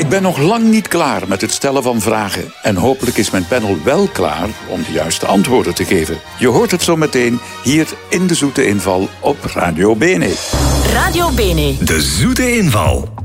ben nog lang niet klaar met het stellen van vragen. En hopelijk is mijn panel wel klaar om de juiste antwoorden te geven. Je hoort het zo meteen hier in de Zoete Inval op Radio Bene. Radio Bene. De Zoete Inval.